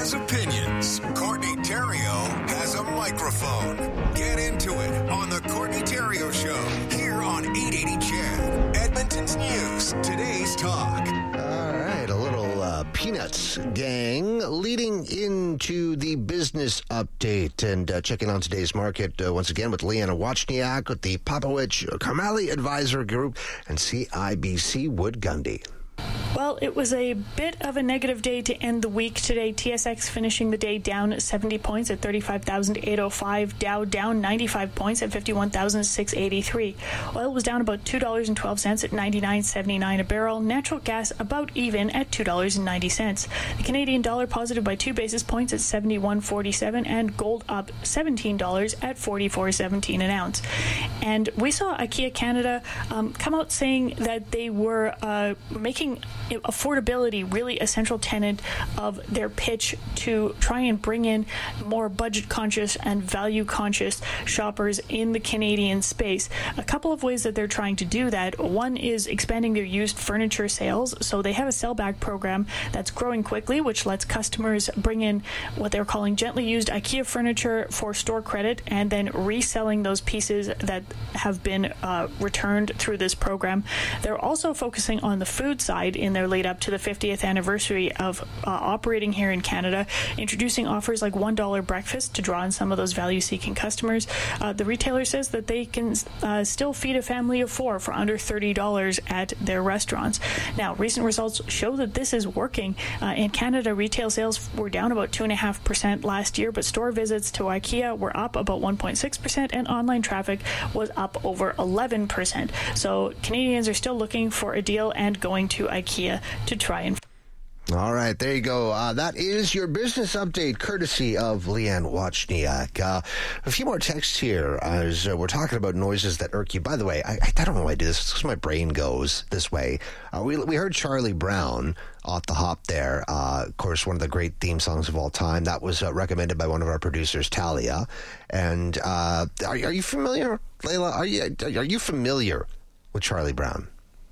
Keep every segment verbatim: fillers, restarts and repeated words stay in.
has opinions. Courtney Theriault has a microphone. Get into it on the Courtney Theriault Show here on eight eighty C H E D, Edmonton's News, today's talk. All right, a little uh, Peanuts gang leading into the business update and uh, checking on today's market uh, once again with Leanna Wachniak with the Popowich Karmali Advisor Group and C I B C Wood Gundy. Well, it was a bit of a negative day to end the week today. T S X finishing the day down seventy points at thirty-five thousand eight hundred five. Dow down ninety-five points at fifty-one thousand six hundred eighty-three. Oil was down about two dollars and twelve cents at ninety-nine seventy-nine a barrel. Natural gas about even at two dollars and ninety cents. The Canadian dollar positive by two basis points at seventy-one forty-seven, and gold up seventeen dollars at forty-four seventeen an ounce. And we saw IKEA Canada um, come out saying that they were uh, making affordability really a central tenet of their pitch to try and bring in more budget conscious and value conscious shoppers in the Canadian space. A couple of ways that they're trying to do that. One is expanding their used furniture sales. So they have a sell back program that's growing quickly, which lets customers bring in what they're calling gently used IKEA furniture for store credit and then reselling those pieces that have been uh, returned through this program. They're also focusing on the food side in their lead up to the fiftieth anniversary of uh, operating here in Canada, introducing offers like one dollar breakfast to draw in some of those value-seeking customers. Uh, the retailer says that they can uh, still feed a family of four for under thirty dollars at their restaurants. Now, recent results show that this is working. Uh, in Canada, retail sales were down about two point five percent last year, but store visits to IKEA were up about one point six percent, and online traffic was up over eleven percent. So Canadians are still looking for a deal and going to IKEA to try and... All right, there you go. Uh, that is your business update, courtesy of Leanne Wachniak. Uh, a few more texts here as uh, we're talking about noises that irk you. By the way, I, I don't know why I do this. It's because my brain goes this way. Uh, we, we heard Charlie Brown off the hop there. Uh, of course, one of the great theme songs of all time. That was uh, recommended by one of our producers, Talia. And uh, are, are you familiar, Layla? Are you, are you familiar with Charlie Brown?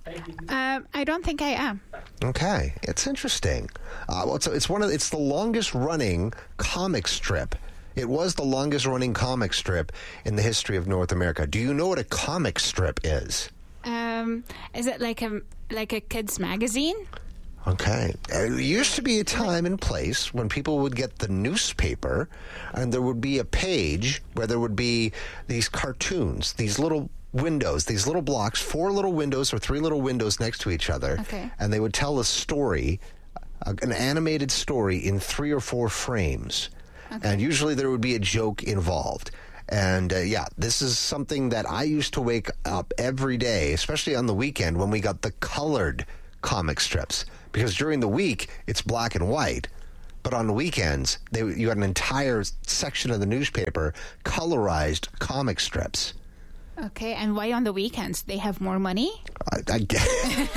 Um, I don't think I am. Okay, it's interesting. Uh, well, it's, it's one of it's the longest running comic strip. It was the longest running comic strip in the history of North America. Do you know what a comic strip is? Um, is it like a like a kids magazine? Okay. It used to be a time and place when people would get the newspaper and there would be a page where there would be these cartoons, these little windows, these little blocks, four little windows or three little windows next to each other. Okay. And they would tell a story, an animated story in three or four frames. Okay. And usually there would be a joke involved. And uh, yeah, this is something that I used to wake up every day, especially on the weekend when we got the colored comic strips. Because during the week, it's black and white. But on the weekends, they, you had an entire section of the newspaper colorized comic strips. Okay, and why on the weekends? They have more money? I, I guess.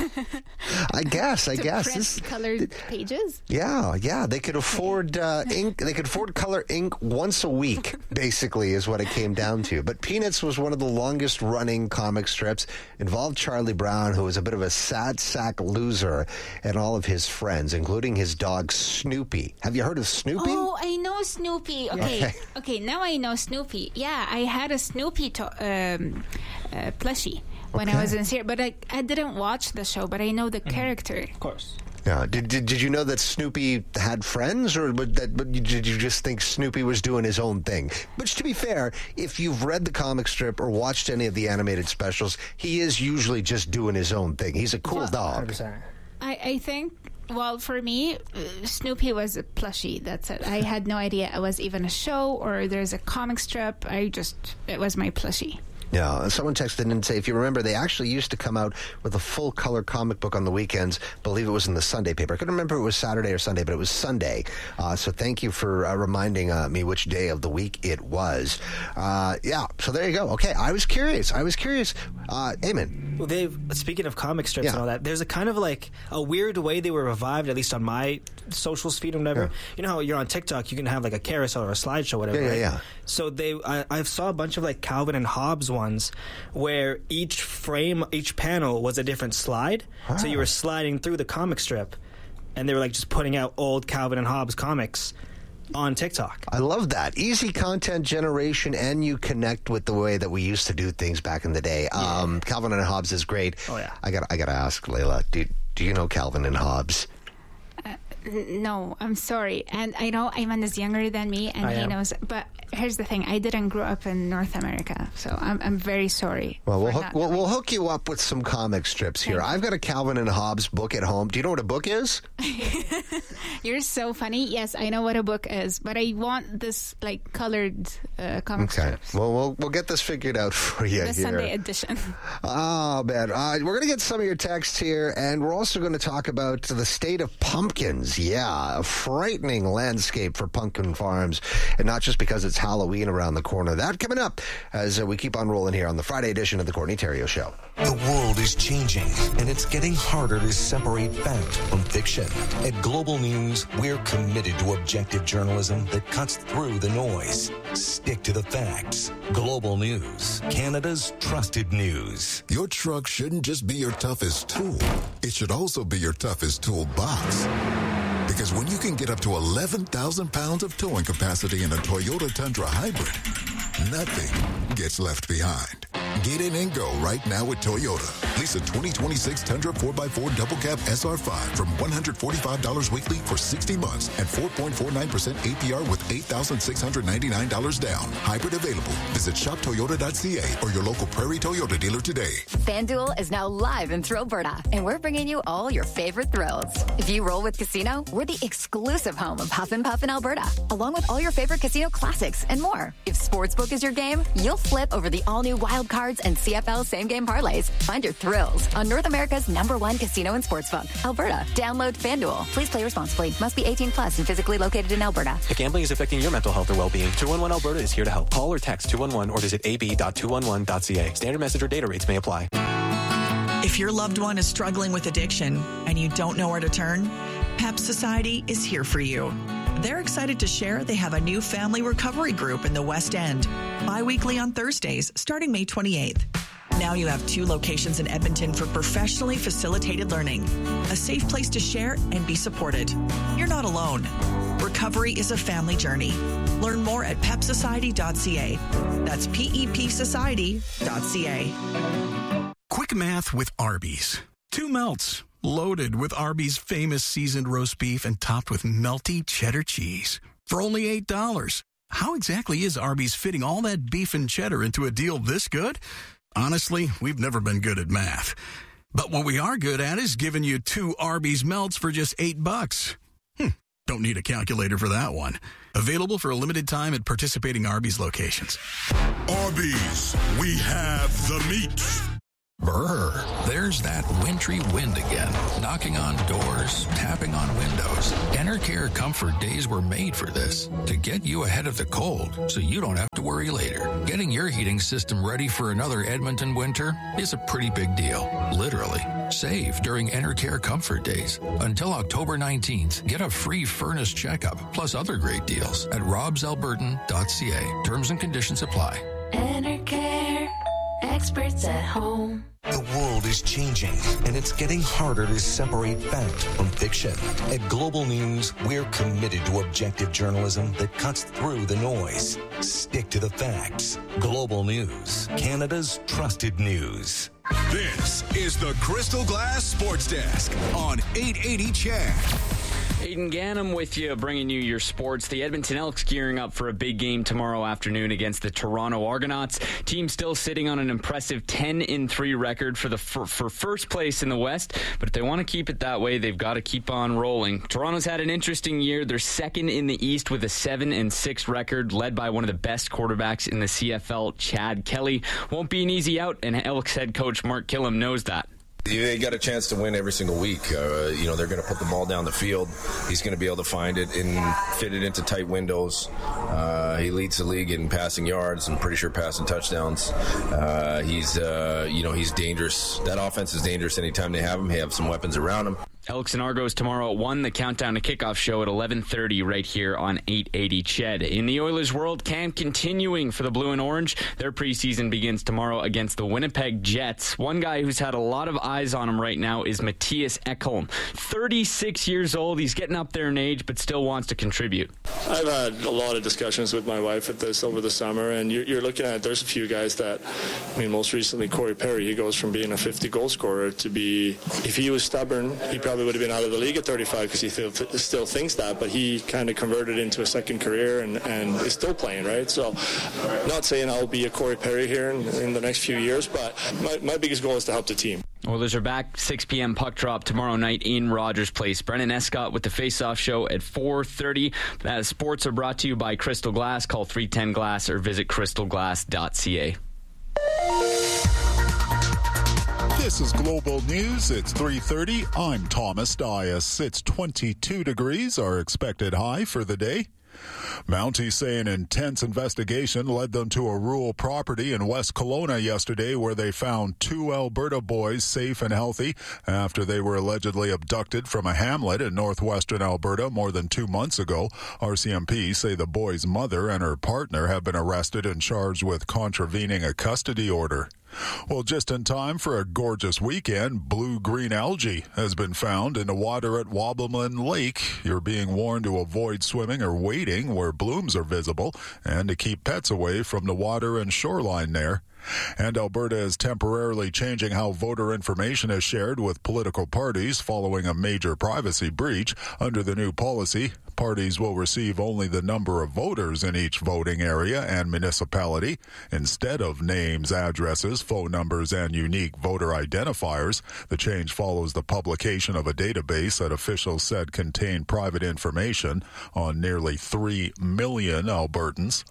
I guess. I to guess. Print This, colored pages? Yeah, yeah. They could afford uh, ink. They could afford color ink once a week, basically, is what it came down to. But Peanuts was one of the longest running comic strips. Involved Charlie Brown, who was a bit of a sad sack loser, and all of his friends, including his dog Snoopy. Have you heard of Snoopy? Oh, I know Snoopy. Okay, okay. okay now I know Snoopy. Yeah, I had a Snoopy to- um, uh, plushie when okay. I was in Syria, but I, I didn't watch the show, but I know the mm. character. Of course. Yeah. Did, did did you know that Snoopy had friends, or but that but did you just think Snoopy was doing his own thing? Which, to be fair, if you've read the comic strip or watched any of the animated specials, he is usually just doing his own thing. He's a cool well, dog. one hundred percent. I, I think, well, for me, uh, Snoopy was a plushie. That's it. I had no idea it was even a show or there's a comic strip. I just, it was my plushie. Yeah, someone texted in and say, if you remember, they actually used to come out with a full-color comic book on the weekends. I believe it was in the Sunday paper. I couldn't remember if it was Saturday or Sunday, but it was Sunday. Uh, so thank you for uh, reminding uh, me which day of the week it was. Uh, yeah, so there you go. Okay, I was curious. I was curious. Uh, Eamon. Well, they've, speaking of comic strips yeah. and all that, there's a kind of like a weird way they were revived, at least on my social feed or whatever. Yeah. You know how you're on TikTok, you can have like a carousel or a slideshow, whatever. Yeah, yeah, right? yeah. So they, I, I saw a bunch of like Calvin and Hobbes ones where each frame, each panel was a different slide. Ah. So you were sliding through the comic strip. and they were like just putting out old Calvin and Hobbes comics on TikTok. I love that. Easy content generation, and you connect with the way that we used to do things back in the day. Yeah. Um, Calvin and Hobbes is great. Oh, yeah. I got I got to ask, Layla, do, do you know Calvin and Hobbes? Uh, no, I'm sorry. And I know Ayman is younger than me, and I he am. knows. But here's the thing. I didn't grow up in North America, so I'm I'm very sorry. Well, we'll for hook, not we'll, knowing. we'll hook you up with some comic strips here. I've got a Calvin and Hobbes book at home. Do you know what a book is? You're so funny. Yes, I know what a book is, but I want this like colored uh, comic Okay. strips. Well, we'll we'll get this figured out for you The here. Sunday edition. Oh, man. Uh, we're going to get some of your texts here, and we're also going to talk about the state of pumpkins. Yeah, a frightening landscape for pumpkin farms, and not just because it's Halloween around the corner. That coming up as uh, we keep on rolling here on the Friday edition of the Courtney Theriault Show. The world is changing, and it's getting harder to separate fact from fiction. At Global News, we're committed to objective journalism that cuts through the noise. Stick to the facts. Global News, Canada's trusted news. Your truck shouldn't just be your toughest tool. It should also be your toughest toolbox. Because when you can get up to eleven thousand pounds of towing capacity in a Toyota Tundra Hybrid, nothing gets left behind. Get in and go right now with Toyota. Lease a twenty twenty-six Tundra four by four Double Cab S R five from one hundred forty-five dollars weekly for sixty months and four point four nine percent A P R with eight thousand six hundred ninety-nine dollars down. Hybrid available. Visit shop toyota dot c a or your local Prairie Toyota dealer today. FanDuel is now live in Thrillberta, and we're bringing you all your favorite thrills. If you roll with Casino, we're the exclusive home of Huff and Puff in Alberta, along with all your favorite casino classics and more. If Sportsbook is your game, you'll flip over the all-new Wild Cards and C F L same-game parlays. Find your thrills on North America's number one casino and sportsbook, Alberta. Download FanDuel. Please play responsibly. Must be eighteen plus and physically located in Alberta. If gambling is affecting your mental health or well-being, two one one Alberta is here to help. Call or text two one one or visit a b dot two one one dot c a. Standard message or data rates may apply. If your loved one is struggling with addiction and you don't know where to turn, PEP Society is here for you. They're excited to share they have a new family recovery group in the West End, bi-weekly on Thursdays, starting May twenty-eighth. Now you have two locations in Edmonton for professionally facilitated learning, a safe place to share and be supported. You're not alone. Recovery is a family journey. Learn more at pep society dot c a. That's P E P society dot c a. Quick math with Arby's. Two melts, loaded with Arby's famous seasoned roast beef and topped with melty cheddar cheese. For only eight dollars. How exactly is Arby's fitting all that beef and cheddar into a deal this good? Honestly, we've never been good at math. But what we are good at is giving you two Arby's melts for just eight bucks. Hmm, don't need a calculator for that one. Available for a limited time at participating Arby's locations. Arby's, we have the meat. Brr, there's that wintry wind again, knocking on doors, tapping on windows. Enercare Comfort Days were made for this, to get you ahead of the cold so you don't have to worry later. Getting your heating system ready for another Edmonton winter is a pretty big deal, literally. Save during Enercare Comfort Days. Until October nineteenth, get a free furnace checkup, plus other great deals at robs albertan dot c a. Terms and conditions apply. Enercare, experts at home. The world is changing, and it's getting harder to separate fact from fiction. At Global News, we're committed to objective journalism that cuts through the noise. Stick to the facts. Global News, Canada's trusted news. This is the Crystal Glass Sports Desk on eight eighty C H A D. Aidan Gannam with you, bringing you your sports. The Edmonton Elks gearing up for a big game tomorrow afternoon against the Toronto Argonauts. Team still sitting on an impressive ten and three record for the for, for first place in the West, but if they want to keep it that way, they've got to keep on rolling. Toronto's had an interesting year. They're second in the East with a seven and six record, led by one of the best quarterbacks in the C F L, Chad Kelly. Won't be an easy out, and Elks head coach Mark Killam knows that. They got a chance to win every single week. Uh, you know, they're going to put the ball down the field. He's going to be able to find it and fit it into tight windows. Uh, he leads the league in passing yards. I'm pretty sure passing touchdowns. Uh, he's, uh, you know, he's dangerous. That offense is dangerous anytime they have him. They have some weapons around him. Elks and Argos tomorrow at one. The countdown to kickoff show at eleven thirty right here on eight eighty C H E D. In the Oilers world, camp continuing for the Blue and Orange. Their preseason begins tomorrow against the Winnipeg Jets. One guy who's had a lot of eyes on him right now is Matthias Ekholm. thirty-six years old. He's getting up there in age, but still wants to contribute. I've had a lot of discussions with my wife at this over the summer, and you're, you're looking at, there's a few guys that, I mean, most recently Corey Perry, he goes from being a fifty goal scorer to be, if he was stubborn, he probably would have been out of the league at thirty-five because he still, still thinks that, but he kind of converted into a second career and, and is still playing, right? So, not saying I'll be a Corey Perry here in, in the next few years, but my, my biggest goal is to help the team. Oilers are back, six p.m. puck drop tomorrow night in Rogers Place. Brennan Escott with the Face-Off Show at four thirty. Uh, sports are brought to you by Crystal Glass. Call three ten glass or visit crystal glass dot c a. This is Global News. It's three thirty. I'm Thomas Dias. It's twenty-two degrees, our expected high for the day. Mounties say an intense investigation led them to a rural property in West Kelowna yesterday where they found two Alberta boys safe and healthy after they were allegedly abducted from a hamlet in northwestern Alberta more than two months ago. R C M P say the boys' mother and her partner have been arrested and charged with contravening a custody order. Well, just in time for a gorgeous weekend, blue-green algae has been found in the water at Wobbleman Lake. You're being warned to avoid swimming or wading where blooms are visible and to keep pets away from the water and shoreline there. And Alberta is temporarily changing how voter information is shared with political parties following a major privacy breach. Under the new policy, parties will receive only the number of voters in each voting area and municipality instead of names, addresses, phone numbers, and unique voter identifiers. The change follows the publication of a database that officials said contained private information on nearly three million Albertans.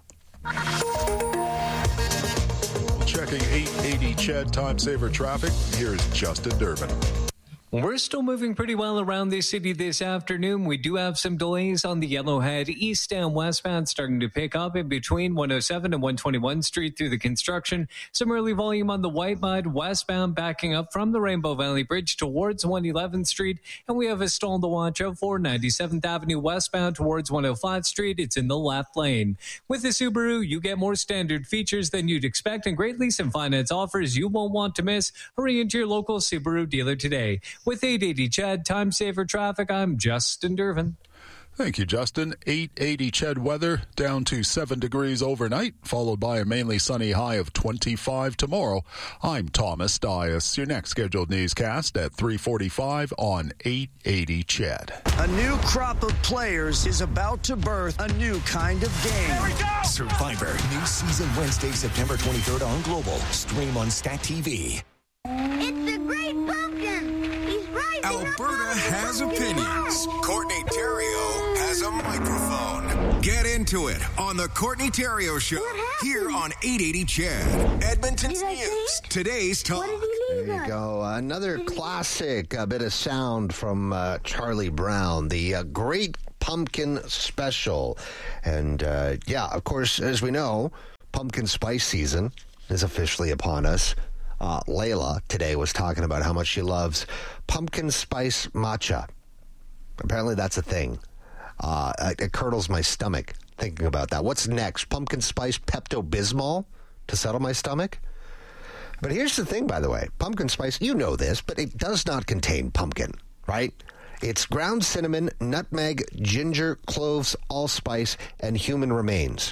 Checking eight eighty C H E D Time Saver Traffic, here's Justin Durbin. We're still moving pretty well around the city this afternoon. We do have some delays on the Yellowhead east and westbound starting to pick up in between one oh seven and one twenty-one Street through the construction. Some early volume on the Whitemud westbound backing up from the Rainbow Valley Bridge towards one eleventh Street. And we have a stall to watch out for ninety-seventh Avenue westbound towards one oh five Street. It's in the left lane. With the Subaru, you get more standard features than you'd expect and great lease and finance offers you won't want to miss. Hurry into your local Subaru dealer today. With eight eighty C H E D Time Saver Traffic, I'm Justin Durbin. Thank you, Justin. eight eighty C H E D weather, down to seven degrees overnight, followed by a mainly sunny high of twenty-five tomorrow. I'm Thomas Dias. Your next scheduled newscast at three forty-five on eight eighty C H E D. A new crop of players is about to birth a new kind of game. There we go! Survivor, new season Wednesday, September twenty-third on Global. Stream on Stat T V. It's the Great Pumpkin! He's rising Alberta has opinions. Courtney Terrio has a microphone. Get into it on the Courtney Terrio Show here on eight eighty C H E D. Edmonton's News. Today's Talk. There you go. Another classic uh, bit of sound from uh, Charlie Brown, the uh, Great Pumpkin Special. And uh, yeah, of course, as we know, pumpkin spice season is officially upon us. Uh, Layla today was talking about how much she loves pumpkin spice matcha. Apparently that's a thing. Uh, it, it curdles my stomach thinking about that. What's next? Pumpkin spice Pepto-Bismol to settle my stomach? But here's the thing, by the way. Pumpkin spice, you know this, but it does not contain pumpkin, right? It's ground cinnamon, nutmeg, ginger, cloves, allspice, and human remains.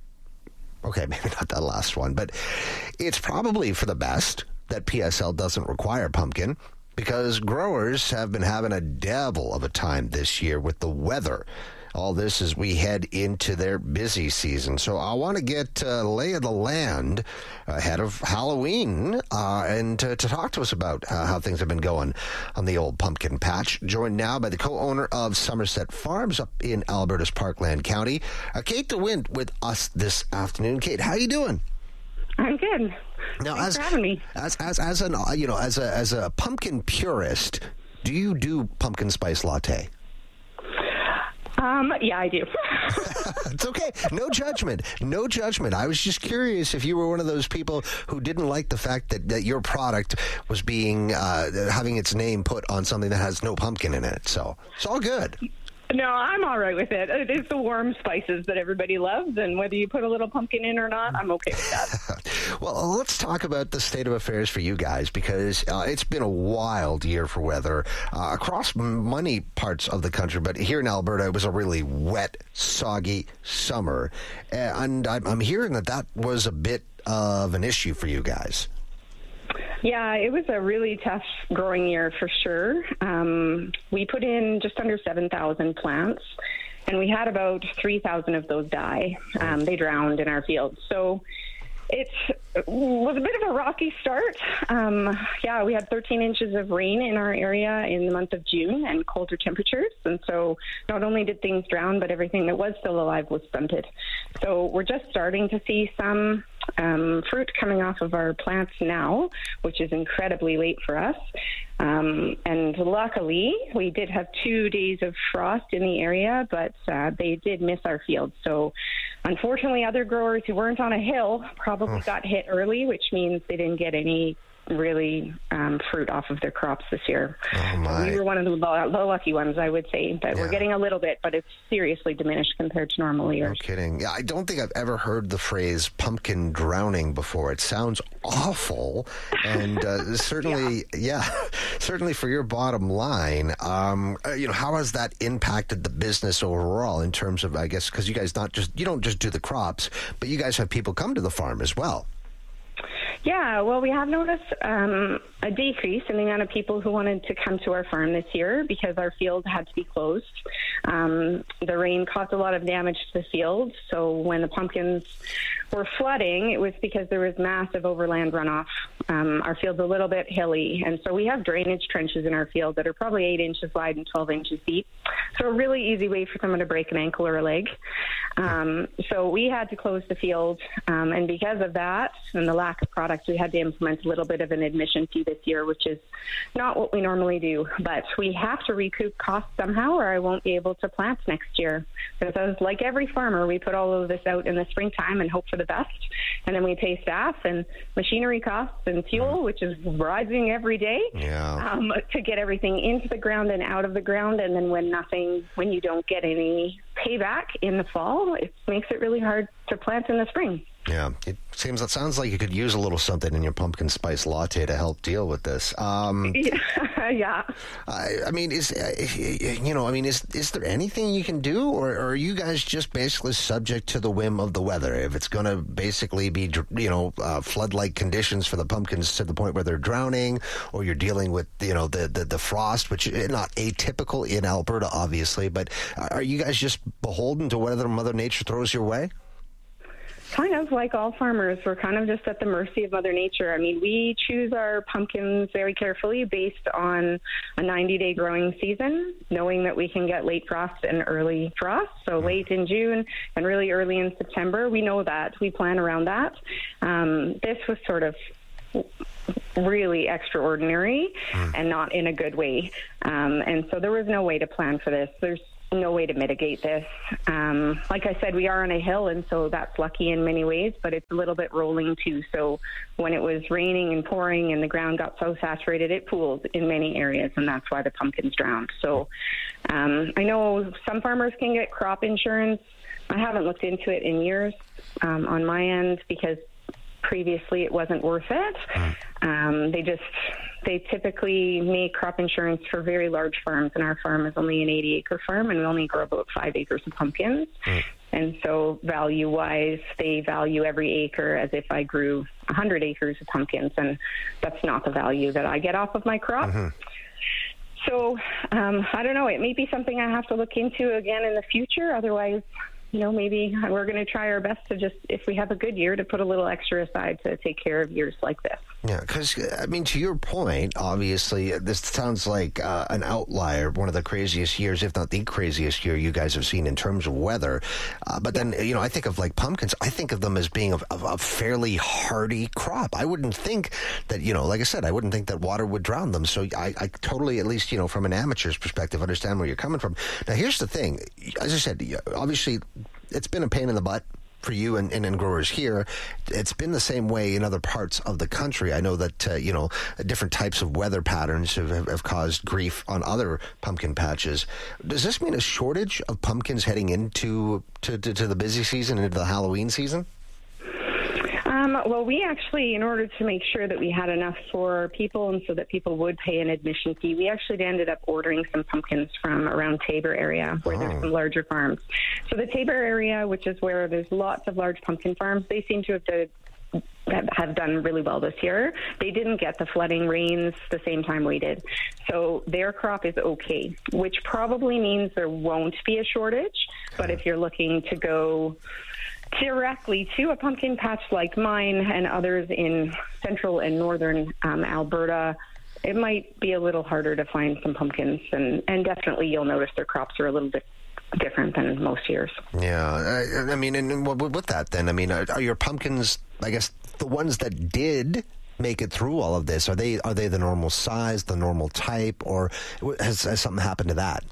Okay, maybe not that last one, but it's probably for the best that P S L doesn't require pumpkin because growers have been having a devil of a time this year with the weather. All this as we head into their busy season. So I want to get uh, lay of the land ahead of Halloween uh, and uh, to talk to us about uh, how things have been going on the old pumpkin patch. Joined now by the co-owner of Somerset Farms up in Alberta's Parkland County, uh, Kate DeWint with us this afternoon. Kate, how you doing? I'm good. Now, Thanks as, for having me. As as as an uh, you know as a as a pumpkin purist, do you do pumpkin spice latte? Um, yeah, I do. It's okay. No judgment. No judgment. I was just curious if you were one of those people who didn't like the fact that, that your product was being, uh, having its name put on something that has no pumpkin in it. So it's all good. No, I'm all right with it. It is the warm spices that everybody loves, and whether you put a little pumpkin in or not, I'm okay with that. Well, let's talk about the state of affairs for you guys, because uh, it's been a wild year for weather uh, across many parts of the country, but here in Alberta, it was a really wet, soggy summer, and I'm, I'm hearing that that was a bit of an issue for you guys. Yeah, it was a really tough growing year for sure. Um, we put in just under seven thousand plants, and we had about three thousand of those die. Um, they drowned in our fields. So it was a bit of a rocky start. Um, yeah, we had thirteen inches of rain in our area in the month of June and colder temperatures. And so not only did things drown, but everything that was still alive was stunted. So we're just starting to see some um, fruit coming off of our plants now, which is incredibly late for us. Um, and luckily, we did have two days of frost in the area, but uh, they did miss our fields. So unfortunately, other growers who weren't on a hill probably got hit early, which means they didn't get any really um, fruit off of their crops this year. Oh my. We were one of the, the lucky ones, I would say, but yeah. We're getting a little bit, but it's seriously diminished compared to normal years. No kidding. Yeah, I don't think I've ever heard the phrase pumpkin drowning before. It sounds awful, and uh, certainly, yeah. yeah, certainly for your bottom line, um, you know, how has that impacted the business overall in terms of, I guess, because you guys not just, you don't just do the crops, but you guys have people come to the farm as well. Yeah, well, we have noticed um, a decrease in the amount of people who wanted to come to our farm this year because our field had to be closed. Um, the rain caused a lot of damage to the field, so when the pumpkins were flooding, it was because there was massive overland runoff. Um, our field's a little bit hilly, and so we have drainage trenches in our field that are probably eight inches wide and twelve inches deep. So a really easy way for someone to break an ankle or a leg. Um, so we had to close the field, um, and because of that and the lack of product, we had to implement a little bit of an admission fee this year, which is not what we normally do. But we have to recoup costs somehow, or I won't be able to plant next year. Because like every farmer, we put all of this out in the springtime and hope for the best, and then we pay staff and machinery costs and fuel, which is rising every day, yeah. um, to get everything into the ground and out of the ground. And then when nothing, when you don't get any payback in the fall, it makes it really hard to plant in the spring. Yeah, it seems it sounds like you could use a little something in your pumpkin spice latte to help deal with this. Um, yeah, yeah. I, I mean, is you know, I mean, is is there anything you can do, or, or are you guys just basically subject to the whim of the weather? If it's going to basically be, you know, uh, flood-like conditions for the pumpkins to the point where they're drowning, or you're dealing with, you know, the the, the frost, which is not atypical in Alberta, obviously, but are you guys just beholden to whatever Mother Nature throws your way? Kind of like all farmers, we're kind of just at the mercy of Mother Nature. I mean, we choose our pumpkins very carefully based on a ninety-day growing season, knowing that we can get late frost and early frost. So late in June and really early in September, we know that. We plan around that. Um, this was sort of really extraordinary and not in a good way. Um, and so there was no way to plan for this. There's no way to mitigate this. Um, like I said, we are on a hill, and so that's lucky in many ways, but it's a little bit rolling too. So when it was raining and pouring and the ground got so saturated, it pooled in many areas, and that's why the pumpkins drowned. So um, I know some farmers can get crop insurance. I haven't looked into it in years um, on my end because previously it wasn't worth it. Um, they just, they typically make crop insurance for very large farms, and our farm is only an eighty acre farm, and we only grow about five acres of pumpkins. Mm. And so value wise, they value every acre as if I grew one hundred acres of pumpkins, and that's not the value that I get off of my crop. Mm-hmm. So um, I don't know, it may be something I have to look into again in the future. Otherwise, you know, maybe we're going to try our best to just, if we have a good year, to put a little extra aside to take care of years like this. Yeah, because, I mean, to your point, obviously, this sounds like uh, an outlier, one of the craziest years, if not the craziest year you guys have seen in terms of weather. Uh, but then, you know, I think of, like, pumpkins, I think of them as being a, a, a fairly hardy crop. I wouldn't think that, you know, like I said, I wouldn't think that water would drown them. So I, I totally, at least, you know, from an amateur's perspective, understand where you're coming from. Now, here's the thing. As I said, obviously, it's been a pain in the butt for you and, and, and growers here. It's been the same way in other parts of the country. I know that, uh, you know, different types of weather patterns have, have, have caused grief on other pumpkin patches. Does this mean a shortage of pumpkins heading into to, to, to the busy season, into the Halloween season? Um, well, we actually, in order to make sure that we had enough for people and so that people would pay an admission fee, we actually ended up ordering some pumpkins from around Taber area where oh. there's some larger farms. So the Taber area, which is where there's lots of large pumpkin farms, they seem to have done have done really well this year. They didn't get the flooding rains the same time we did. So their crop is okay, which probably means there won't be a shortage. But if you're looking to go directly to a pumpkin patch like mine and others in central and northern um, Alberta, it might be a little harder to find some pumpkins. And, and definitely you'll notice their crops are a little bit different than most years. Yeah. I, I mean, and with that then, I mean, are, are your pumpkins, I guess, the ones that did make it through all of this, are they are they the normal size, the normal type, or has, has something happened to that?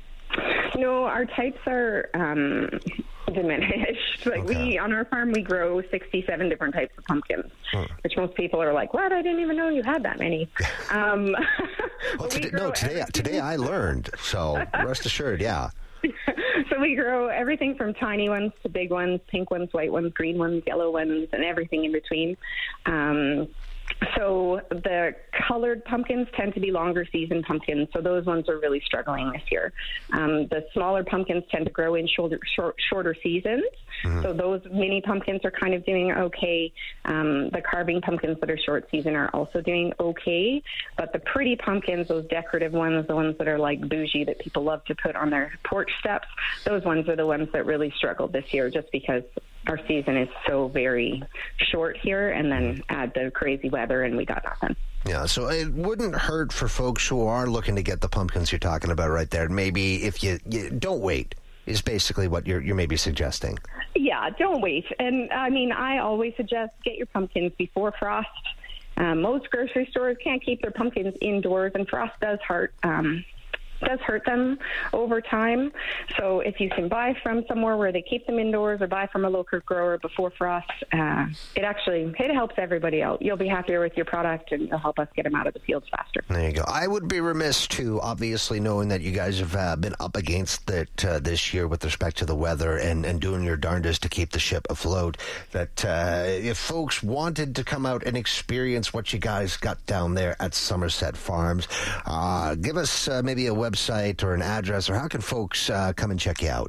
No, our types are um, diminished. Like okay. we, on our farm, we grow sixty-seven different types of pumpkins, hmm. which most people are like, "What? I didn't even know you had that many." um, well, today, no, today, everything. today I learned. So rest assured, yeah. So we grow everything from tiny ones to big ones, pink ones, white ones, green ones, yellow ones, and everything in between. Um, So the colored pumpkins tend to be longer season pumpkins, so those ones are really struggling this year. Um, the smaller pumpkins tend to grow in shorter, short, shorter seasons, mm-hmm. so those mini pumpkins are kind of doing okay. Um, the carving pumpkins that are short season are also doing okay, but the pretty pumpkins, those decorative ones, the ones that are like bougie that people love to put on their porch steps, those ones are the ones that really struggled this year just because our season is so very short here, and then add the crazy weather and we got nothing. Yeah, so it wouldn't hurt for folks who are looking to get the pumpkins you're talking about right there. Maybe if you, you don't wait is basically what you're you're maybe suggesting. Yeah, don't wait. And I mean, I always suggest get your pumpkins before frost. Um, most grocery stores can't keep their pumpkins indoors, and frost does hurt. Um, does hurt them over time. So if you can buy from somewhere where they keep them indoors or buy from a local grower before frost, uh, it actually it helps everybody out. You'll be happier with your product, and it'll help us get them out of the fields faster. There you go. I would be remiss too, obviously, knowing that you guys have uh, been up against it uh, this year with respect to the weather and, and doing your darndest to keep the ship afloat, that uh, if folks wanted to come out and experience what you guys got down there at Somerset Farms, uh, give us uh, maybe a website or an address, or how can folks uh, come and check you out?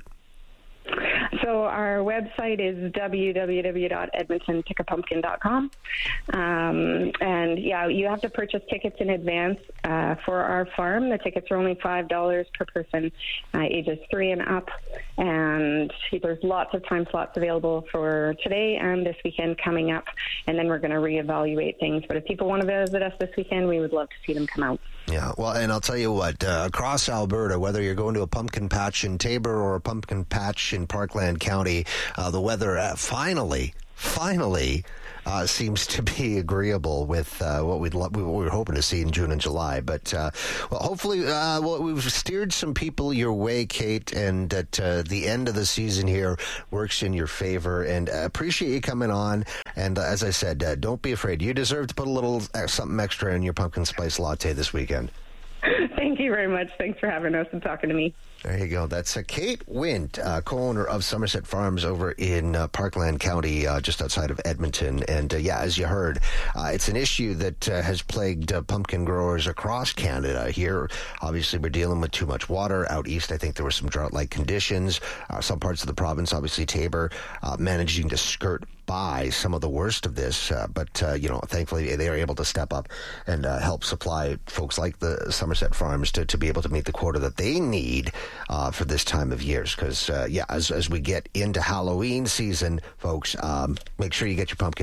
So our website is w w w dot edmonton pick a pumpkin dot com. Um, and, yeah, you have to purchase tickets in advance uh, for our farm. The tickets are only five dollars per person, uh, ages three and up. And there's lots of time slots available for today and this weekend coming up. And then we're going to reevaluate things. But if people want to visit us this weekend, we would love to see them come out. Yeah, well, and I'll tell you what, uh, across Alberta, whether you're going to a pumpkin patch in Taber or a pumpkin patch in Parkland County, uh, the weather uh, finally, finally uh, seems to be agreeable with uh, what we'd lo- what we were hoping to see in June and July. But uh, well, hopefully, uh, well, we've steered some people your way, Kate, and that uh, the end of the season here works in your favor. And uh, appreciate you coming on. And uh, as I said, uh, don't be afraid. You deserve to put a little uh, something extra in your pumpkin spice latte this weekend. Thank you very much. Thanks for having us and talking to me. There you go. That's uh, Kate Wint, uh, co-owner of Somerset Farms over in uh, Parkland County, uh, just outside of Edmonton. And, uh, yeah, as you heard, uh, it's an issue that uh, has plagued uh, pumpkin growers across Canada. Here, obviously, we're dealing with too much water. Out east, I think there were some drought-like conditions. Uh, some parts of the province, obviously Taber, uh, managing to skirt by some of the worst of this. Uh, but, uh, you know, thankfully, they are able to step up and uh, help supply folks like the Somerset Farms to, to be able to meet the quota that they need Uh, for this time of years. Because, uh, yeah, as, as we get into Halloween season, folks, um, make sure you get your pumpkins.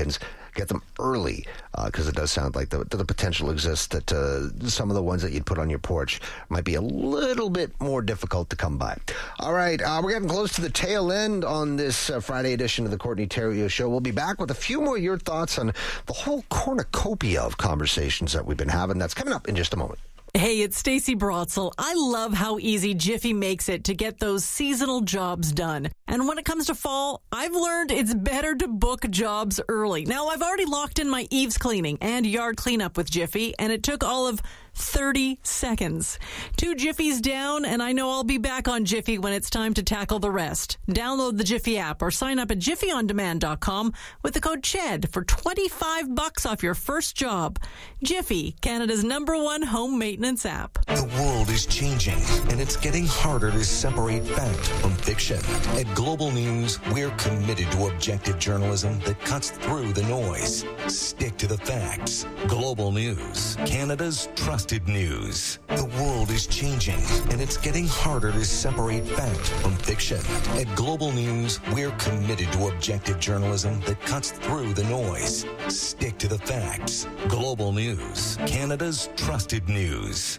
get them early because uh, it does sound like the, the potential exists that uh, some of the ones that you'd put on your porch might be a little bit more difficult to come by. All right, uh, we're getting close to the tail end on this uh, Friday edition of the Courtney Theriault Show. We'll be back with a few more of your thoughts on the whole cornucopia of conversations that we've been having. That's coming up in just a moment. Hey, it's Stacey Brotzel. I love how easy Jiffy makes it to get those seasonal jobs done. And when it comes to fall, I've learned it's better to book jobs early. Now, I've already locked in my eaves cleaning and yard cleanup with Jiffy, and it took all of thirty seconds. Two Jiffies down, and I know I'll be back on Jiffy when it's time to tackle the rest. Download the Jiffy app or sign up at jiffy on demand dot com with the code CHED for twenty-five bucks off your first job. Jiffy, Canada's number one home maintenance app. The world is changing, and it's getting harder to separate fact from fiction. At Global News, we're committed to objective journalism that cuts through the noise. Stick to the facts. Global News, Canada's trusted news. The world is changing, and it's getting harder to separate fact from fiction. At Global News, we're committed to objective journalism that cuts through the noise. Stick to the facts. Global News, Canada's trusted news.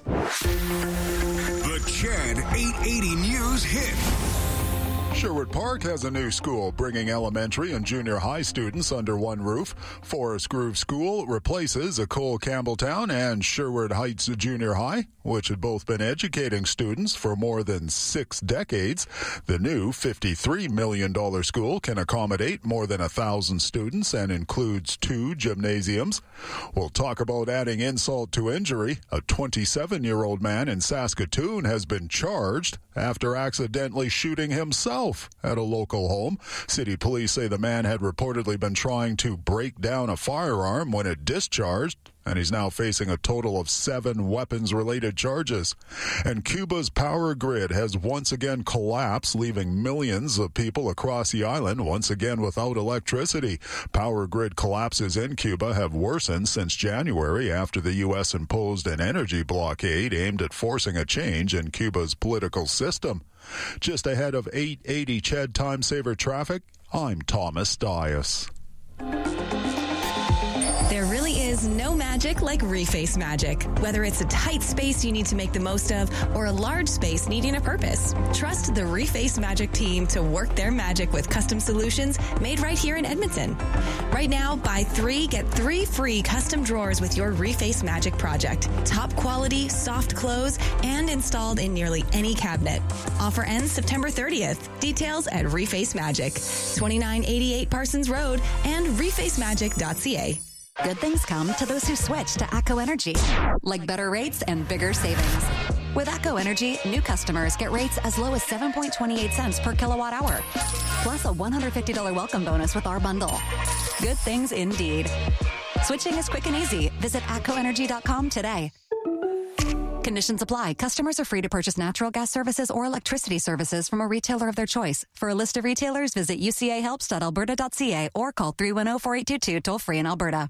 The Chad eight eighty News hit. Sherwood Park has a new school, bringing elementary and junior high students under one roof. Forest Grove School replaces Ecole Campbelltown and Sherwood Heights Junior High, which had both been educating students for more than six decades. The new fifty-three million dollars school can accommodate more than one thousand students and includes two gymnasiums. We'll talk about adding insult to injury. A twenty-seven-year-old man in Saskatoon has been charged after accidentally shooting himself at a local home. City police say the man had reportedly been trying to break down a firearm when it discharged, and he's now facing a total of seven weapons-related charges. And Cuba's power grid has once again collapsed, leaving millions of people across the island once again without electricity. Power grid collapses in Cuba have worsened since January after the U S imposed an energy blockade aimed at forcing a change in Cuba's political system. Just ahead of eight eighty C H E D Time Saver Traffic, I'm Thomas Dias. There really is no magic like Reface Magic. Whether it's a tight space you need to make the most of or a large space needing a purpose, trust the Reface Magic team to work their magic with custom solutions made right here in Edmonton. Right now, buy three, get three free custom drawers with your Reface Magic project. Top quality, soft close, and installed in nearly any cabinet. Offer ends September thirtieth. Details at Reface Magic, twenty-nine eighty-eight Parsons Road and reface magic dot c a. Good things come to those who switch to ATCO Energy, like better rates and bigger savings. With ATCO Energy, new customers get rates as low as seven point two eight cents per kilowatt hour, plus a one hundred fifty dollars welcome bonus with our bundle. Good things indeed. Switching is quick and easy. Visit atco energy dot com today. Conditions apply. Customers are free to purchase natural gas services or electricity services from a retailer of their choice. For a list of retailers, visit u c a helps dot alberta dot c a or call three one zero, four eight two two toll free in Alberta.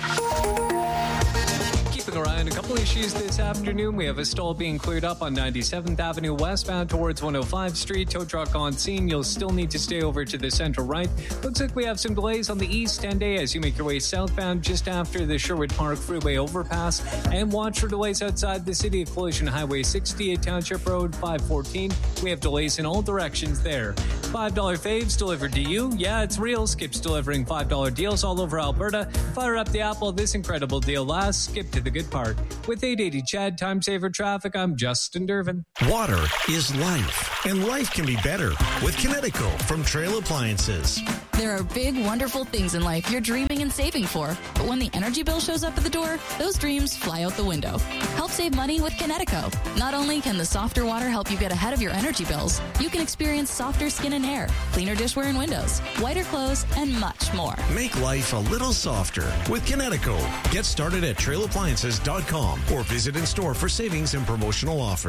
Keeping our eye on a couple issues this afternoon. We have a stall being cleared up on ninety-seventh Avenue westbound towards one oh five Street. Tow truck on scene. You'll still need to stay over to the central right. Looks like we have some delays on the east end as you make your way southbound just after the Sherwood Park Freeway overpass. And watch for delays outside the city at Collision Highway sixty-eight Township Road five fourteen. We have delays in all directions there. five dollar faves delivered to you. Yeah, it's real. Skip's delivering five dollar deals all over Alberta. Fire up the app while this incredible deal lasts. Skip to the good part. With eight eighty C H E D Time Saver Traffic, I'm Justin Dervin. Water is life, and life can be better with Kinetico from Trail Appliances. There are big, wonderful things in life you're dreaming and saving for, but when the energy bill shows up at the door, those dreams fly out the window. Help save money with Kinetico. Not only can the softer water help you get ahead of your energy bills, you can experience softer skin and hair, cleaner dishware and windows, whiter clothes, and much more. Make life a little softer with Kinetico. Get started at trail appliances dot com or visit in store for savings and promotional offers.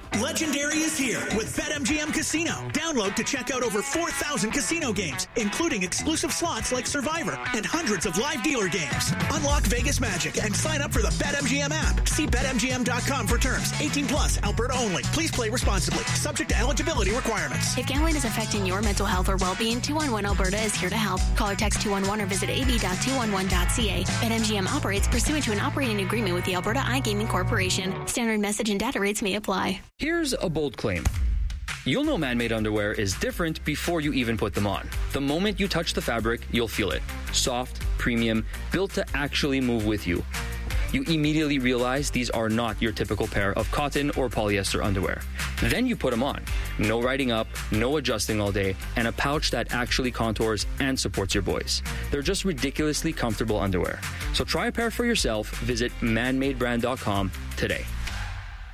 Legendary is here with BetMGM Casino. Download to check out over four thousand casino games, including exclusive slots like Survivor and hundreds of live dealer games. Unlock Vegas magic and sign up for the BetMGM app. See Bet M G M dot com for terms. eighteen plus, Alberta only. Please play responsibly. Subject to eligibility requirements. If gambling is affecting your mental health or well-being, two one one Alberta is here to help. Call or text two one one or visit a b dot two one one dot c a. BetMGM operates pursuant to an operating agreement with the Alberta iGaming Corporation. Standard message and data rates may apply. Here's a bold claim. You'll know man-made underwear is different before you even put them on. The moment you touch the fabric, you'll feel it. Soft, premium, built to actually move with you. You immediately realize these are not your typical pair of cotton or polyester underwear. Then you put them on. No riding up, no adjusting all day, and a pouch that actually contours and supports your boys. They're just ridiculously comfortable underwear. So try a pair for yourself. Visit man made brand dot com today.